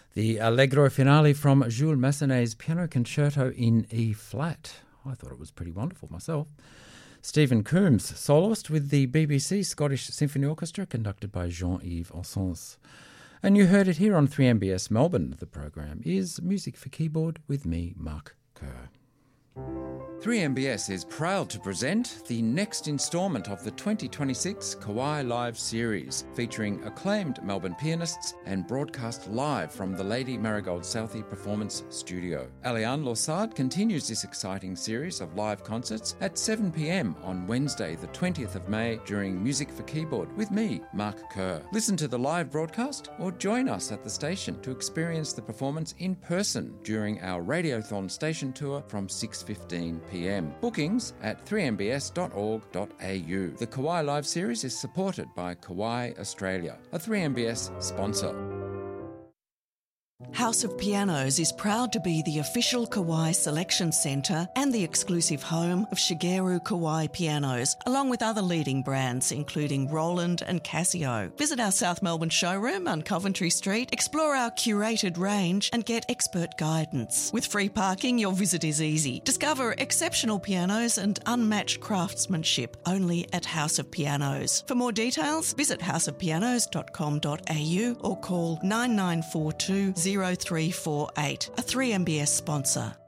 The Allegro finale from Jules Massenet's Piano Concerto in E-flat. I thought it was pretty wonderful myself. Stephen Coombs, soloist with the BBC Scottish Symphony Orchestra, conducted by Jean-Yves Ossens. And you heard it here on 3MBS Melbourne. The program is Music for Keyboard with me, Mark Kerr. 3MBS is proud to present the next instalment of the 2026 Kawai Live series, featuring acclaimed Melbourne pianists and broadcast live from the Lady Marigold Southey Performance Studio. Aliane Lorsard continues this exciting series of live concerts at 7 p.m. on Wednesday, the 20th of May, during Music for Keyboard with me, Mark Kerr. Listen to the live broadcast or join us at the station to experience the performance in person during our Radiothon station tour from 6:15 p.m. Bookings at 3mbs.org.au. The Kawai Live series is supported by Kawai Australia, a 3MBS sponsor. House of Pianos is proud to be the official Kawai selection centre and the exclusive home of Shigeru Kawai pianos, along with other leading brands including Roland and Casio. Visit our South Melbourne showroom on Coventry Street, explore our curated range and get expert guidance. With free parking, your visit is easy. Discover exceptional pianos and unmatched craftsmanship only at House of Pianos. For more details, visit houseofpianos.com.au or call 9942 0348, a 3MBS sponsor.